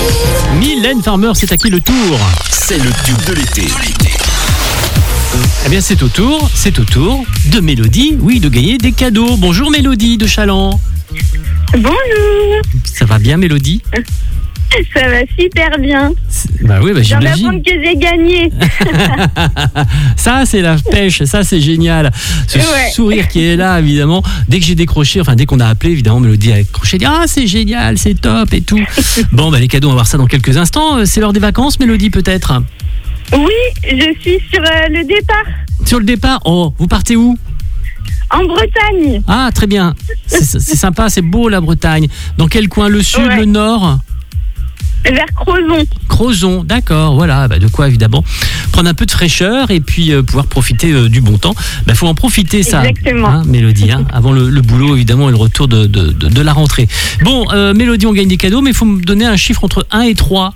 Mylène Farmer, c'est à qui le tour? C'est le tube de l'été. Eh bien, c'est au tour de Mélodie, oui, de gagner des cadeaux. Bonjour Mélodie de Chaland. Bonjour. Ça va bien Mélodie? Ça va super bien. Bah oui, Je viens j'imagine. d'apprendre que j'ai gagné. Ça, c'est la pêche, ça, c'est génial. Ce Ouais. sourire qui est là, évidemment. Dès que j'ai décroché, dès qu'on a appelé, évidemment, Mélodie a décroché, dit ah, c'est génial, c'est top et tout. Bon, les cadeaux, on va voir ça dans quelques instants. C'est l'heure des vacances, Mélodie, peut-être? Oui, je suis sur le départ Sur le départ, oh, vous partez où? en Bretagne. Ah, très bien. C'est sympa, c'est beau la Bretagne. Dans quel coin? Le sud, Ouais. le nord? Vers Crozon. Crozon, d'accord, voilà, de quoi évidemment prendre un peu de fraîcheur et puis pouvoir profiter du bon temps. Faut en profiter ça, Exactement. Mélodie, avant le boulot évidemment et le retour de la rentrée. Bon, Mélodie, on gagne des cadeaux, mais il faut me donner un chiffre entre 1 et 3.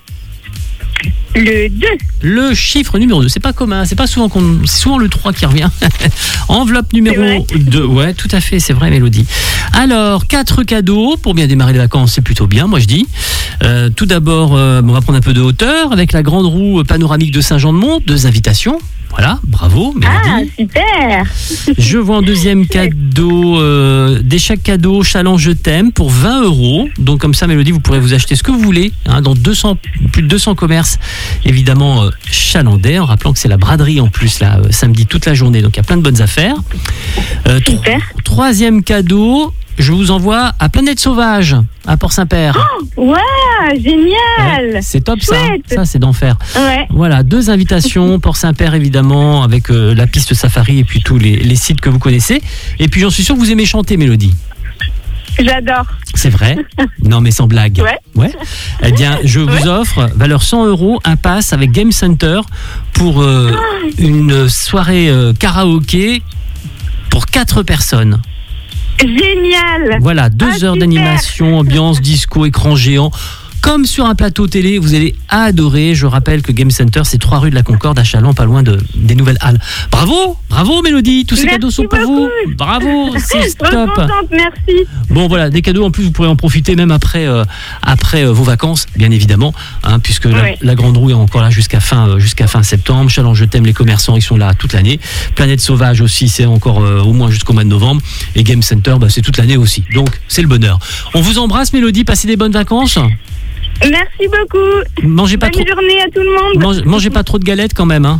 Le 2. Le chiffre numéro 2, c'est pas commun, c'est pas souvent c'est souvent le 3 qui revient. Enveloppe numéro 2, ouais, tout à fait, c'est vrai Mélodie. Alors, 4 cadeaux pour bien démarrer les vacances, c'est plutôt bien, moi je dis. Tout d'abord, on va prendre un peu de hauteur avec la grande roue panoramique de Saint-Jean-de-Mont, 2 invitations. Voilà, bravo Mélodie. Ah, super. Je vois en deuxième cadeau des chèques cadeaux Chaland Je t'aime pour 20 €. Donc comme ça Mélodie, vous pourrez vous acheter ce que vous voulez dans plus de 200 commerces évidemment chalandais, en rappelant que c'est la braderie en plus là samedi toute la journée. Donc il y a plein de bonnes affaires. Super. Troisième cadeau, je vous envoie à Planète Sauvage à Port-Saint-Père. Ouais, génial. Ouais, c'est top Chouette. ça c'est d'enfer. Ouais. Voilà, 2 invitations, Port-Saint-Père évidemment, avec la piste safari et puis tous les sites que vous connaissez. Et puis j'en suis sûr que vous aimez chanter, Mélodie. J'adore. C'est vrai? Non mais sans blague. Ouais. Eh bien, je vous offre, valeur 100 €, un pass avec Game Center pour une soirée karaoké pour 4 personnes. Génial. Voilà, 2 heures super. d'animation, ambiance, disco, écran géant. Comme sur un plateau télé, vous allez adorer. Je rappelle que Game Center, c'est 3 rue de la Concorde à Chaland, pas loin des nouvelles halles. Bravo Mélodie, tous ces Merci cadeaux sont pour beaucoup. vous. Bravo, c'est Trop top. contente, merci. Bon voilà, des cadeaux en plus, vous pourrez en profiter même après vos vacances, bien évidemment, puisque la grande roue est encore là jusqu'à fin septembre. Chaland Je t'aime, les commerçants, ils sont là toute l'année. Planète Sauvage aussi, c'est encore au moins jusqu'au mois de novembre. Et Game Center, c'est toute l'année aussi. Donc c'est le bonheur. On vous embrasse Mélodie, passez des bonnes vacances. Merci beaucoup. Mangez pas Bonne trop. journée à tout le monde. Mangez pas trop de galettes quand même.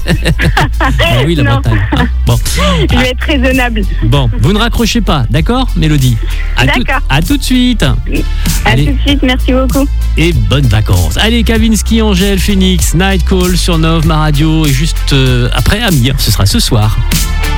Ah oui, la Non. Bretagne. Bon. Je vais être raisonnable. Bon, vous ne raccrochez pas, d'accord Mélodie? D'accord. À tout de suite. À Allez. tout de suite, merci beaucoup. Et bonnes vacances. Allez, Kavinsky, Angèle, Phoenix, Night Call sur Nov, ma radio. Et juste après Amir, ce sera ce soir.